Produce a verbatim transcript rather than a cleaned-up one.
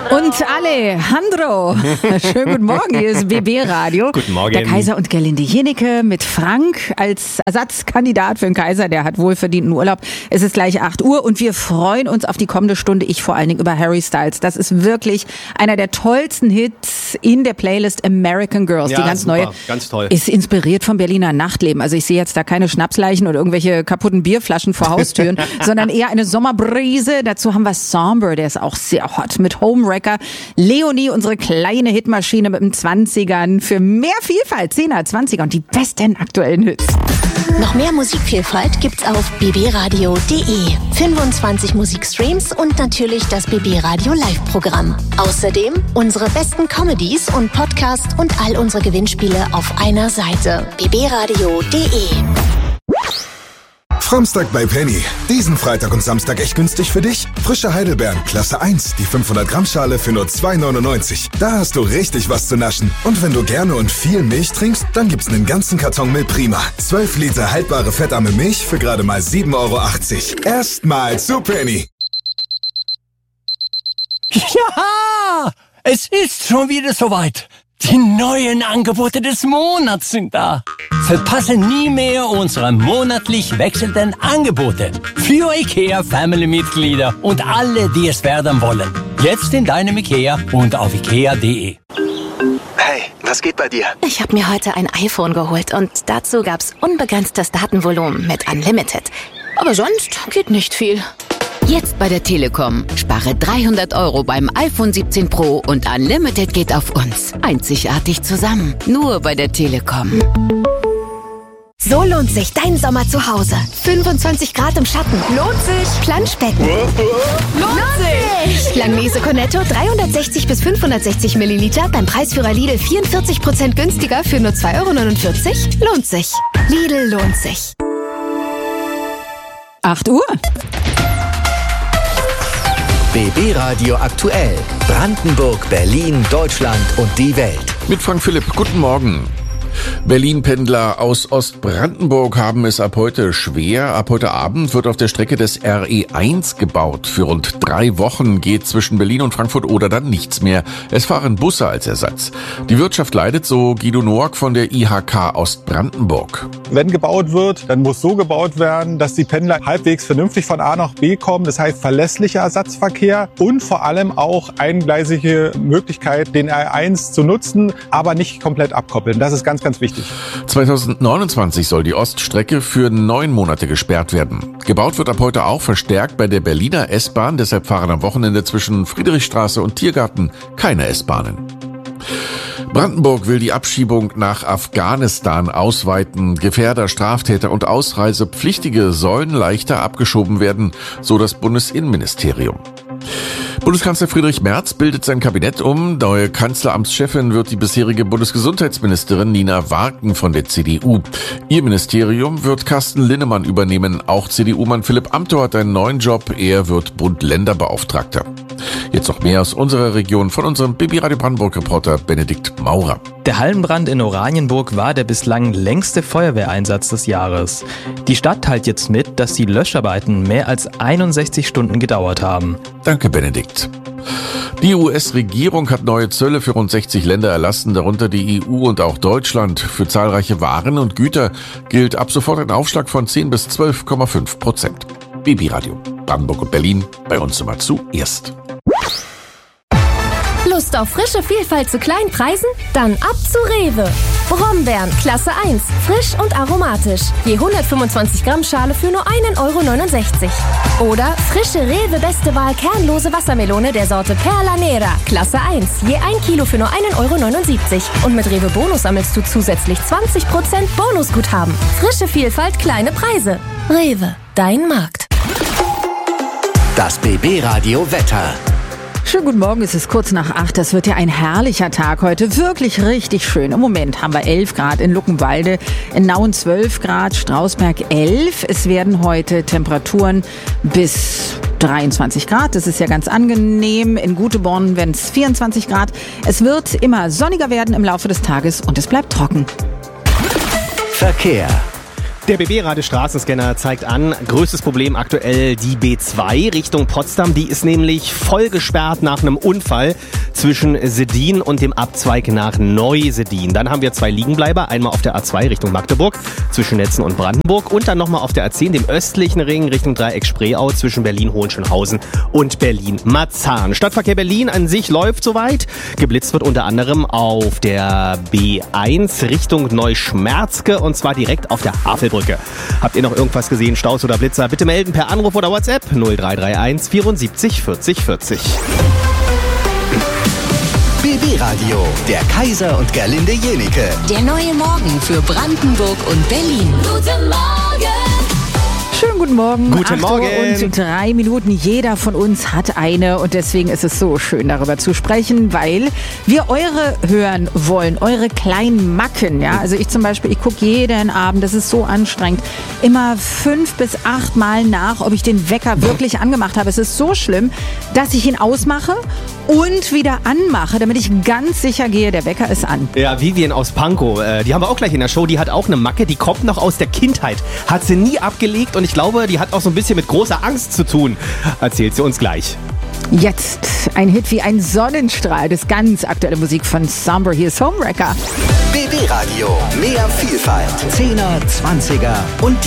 Und Alejandro, schönen guten Morgen, hier ist B B Radio. Guten Morgen. Der Kaiser und Gerlinde Jennecke mit Frank als Ersatzkandidat für den Kaiser, der hat wohlverdienten Urlaub. Es ist gleich acht Uhr und wir freuen uns auf die kommende Stunde, ich vor allen Dingen über Harry Styles. Das ist wirklich einer der tollsten Hits in der Playlist American Girls. Ja, die ganz super, neue ganz toll. Ist inspiriert vom Berliner Nachtleben. Also ich sehe jetzt da keine Schnapsleichen oder irgendwelche kaputten Bierflaschen vor Haustüren, sondern eher eine Sommerbrise. Dazu haben wir Somber, der ist auch sehr hot mit Homewrecker. Leonie, unsere kleine Hitmaschine mit den Zwanzigern für mehr Vielfalt, Zehner, Zwanziger und die besten aktuellen Hits. Noch mehr Musikvielfalt gibt's auf b b radio punkt d e. fünfundzwanzig Musikstreams und natürlich das B B Radio Live-Programm. Außerdem unsere besten Comedies und Podcasts und all unsere Gewinnspiele auf einer Seite. b b radio punkt d e. Framstag bei Penny. Diesen Freitag und Samstag echt günstig für dich? Frische Heidelbeeren, Klasse eins, die fünfhundert Gramm Schale für nur zwei neunundneunzig. Da hast du richtig was zu naschen. Und wenn du gerne und viel Milch trinkst, dann gibt's einen ganzen Karton Milch Prima. zwölf Liter haltbare fettarme Milch für gerade mal sieben Euro achtzig. Erstmal zu Penny. Ja, es ist schon wieder soweit. Die neuen Angebote des Monats sind da. Verpasse nie mehr unsere monatlich wechselnden Angebote für IKEA Family-Mitglieder und alle, die es werden wollen. Jetzt in deinem IKEA und auf ikea punkt de. Hey, was geht bei dir? Ich habe mir heute ein iPhone geholt und dazu gab's unbegrenztes Datenvolumen mit Unlimited. Aber sonst geht nicht viel. Jetzt bei der Telekom. Spare dreihundert Euro beim iPhone siebzehn Pro und Unlimited geht auf uns. Einzigartig zusammen. Nur bei der Telekom. So lohnt sich dein Sommer zu Hause. fünfundzwanzig Grad im Schatten. Lohnt sich. Planschbecken. Lohnt sich. Langnese Cornetto dreihundertsechzig bis fünfhundertsechzig Milliliter beim Preisführer Lidl vierundvierzig Prozent günstiger für nur zwei Euro neunundvierzig. Lohnt sich. Lidl lohnt sich. acht Uhr. B B Radio aktuell. Brandenburg, Berlin, Deutschland und die Welt. Mit Frank Philipp, guten Morgen. Berlin-Pendler aus Ostbrandenburg haben es ab heute schwer. Ab heute Abend wird auf der Strecke des R E eins gebaut. Für rund drei Wochen geht zwischen Berlin und Frankfurt-Oder dann nichts mehr. Es fahren Busse als Ersatz. Die Wirtschaft leidet, so Guido Noack von der I H K Ostbrandenburg. Wenn gebaut wird, dann muss so gebaut werden, dass die Pendler halbwegs vernünftig von A nach B kommen. Das heißt verlässlicher Ersatzverkehr und vor allem auch eingleisige Möglichkeit, den R E eins zu nutzen, aber nicht komplett abkoppeln. Das ist ganz, ganz wichtig. zweitausendneunundzwanzig soll die Oststrecke für neun Monate gesperrt werden. Gebaut wird ab heute auch verstärkt bei der Berliner S-Bahn. Deshalb fahren am Wochenende zwischen Friedrichstraße und Tiergarten keine S-Bahnen. Brandenburg will die Abschiebung nach Afghanistan ausweiten. Gefährder, Straftäter und Ausreisepflichtige sollen leichter abgeschoben werden, so das Bundesinnenministerium. Bundeskanzler Friedrich Merz bildet sein Kabinett um. Neue Kanzleramtschefin wird die bisherige Bundesgesundheitsministerin Nina Warken von der C D U. Ihr Ministerium wird Carsten Linnemann übernehmen. Auch C D U-Mann Philipp Amthor hat einen neuen Job. Er wird Bund-Länder-Beauftragter. Jetzt noch mehr aus unserer Region von unserem B B Radio Brandenburg-Reporter Benedikt Maurer. Der Hallenbrand in Oranienburg war der bislang längste Feuerwehreinsatz des Jahres. Die Stadt teilt jetzt mit, dass die Löscharbeiten mehr als einundsechzig Stunden gedauert haben. Danke, Benedikt. Die U S-Regierung hat neue Zölle für rund sechzig Länder erlassen, darunter die E U und auch Deutschland. Für zahlreiche Waren und Güter gilt ab sofort ein Aufschlag von zehn bis zwölf Komma fünf Prozent. B B Radio, Brandenburg und Berlin, bei uns immer zuerst. Lust auf frische Vielfalt zu kleinen Preisen? Dann ab zu Rewe. Brombeeren, Klasse eins, frisch und aromatisch. Je hundertfünfundzwanzig Gramm Schale für nur ein Euro neunundsechzig. Oder frische Rewe Beste Wahl kernlose Wassermelone der Sorte Perla Nera, Klasse eins. Je ein Kilo für nur ein Euro neunundsiebzig. Und mit Rewe Bonus sammelst du zusätzlich zwanzig Prozent Bonusguthaben. Frische Vielfalt, kleine Preise. Rewe, dein Markt. Das B B Radio Wetter. Schönen guten Morgen, es ist kurz nach acht. Das wird ja ein herrlicher Tag heute. Wirklich richtig schön. Im Moment haben wir elf Grad in Luckenwalde, in Nauen zwölf Grad, Strausberg elf. Es werden heute Temperaturen bis dreiundzwanzig Grad. Das ist ja ganz angenehm. In Guteborn werden es vierundzwanzig Grad. Es wird immer sonniger werden im Laufe des Tages und es bleibt trocken. Verkehr. Der B B-Rade-Straßenscanner zeigt an, größtes Problem aktuell die B zwei Richtung Potsdam. Die ist nämlich voll gesperrt nach einem Unfall zwischen Sedin und dem Abzweig nach Neu-Sedin. Dann haben wir zwei Liegenbleiber, einmal auf der A zwei Richtung Magdeburg zwischen Netzen und Brandenburg und dann nochmal auf der A zehn, dem östlichen Ring Richtung Dreieck Spreeau zwischen Berlin-Hohenschönhausen und Berlin-Marzahn. Stadtverkehr Berlin an sich läuft soweit. Geblitzt wird unter anderem auf der B eins Richtung Neuschmerzke und zwar direkt auf der Havelbrücke. Habt ihr noch irgendwas gesehen, Staus oder Blitzer? Bitte melden per Anruf oder WhatsApp null drei drei eins vierundsiebzig vierzig vierzig. B B-Radio, der Kaiser und Gerlinde Jenike. Der neue Morgen für Brandenburg und Berlin. Guten Morgen! Schönen guten Morgen. Guten Morgen. acht Uhr und drei Minuten. Jeder von uns hat eine und deswegen ist es so schön, darüber zu sprechen, weil wir eure hören wollen, eure kleinen Macken. Ja? Also ich zum Beispiel, ich gucke jeden Abend, das ist so anstrengend, immer fünf bis acht Mal nach, ob ich den Wecker wirklich angemacht habe. Es ist so schlimm, dass ich ihn ausmache und wieder anmache, damit ich ganz sicher gehe, der Wecker ist an. Ja, Vivian aus Pankow, äh, die haben wir auch gleich in der Show, die hat auch eine Macke, die kommt noch aus der Kindheit, hat sie nie abgelegt und ich glaube, die hat auch so ein bisschen mit großer Angst zu tun. Erzählt sie uns gleich. Jetzt ein Hit wie ein Sonnenstrahl, das ganz aktuelle Musik von Somber, hier ist Homewrecker. B B-Radio, mehr Vielfalt, Zehner, Zwanziger und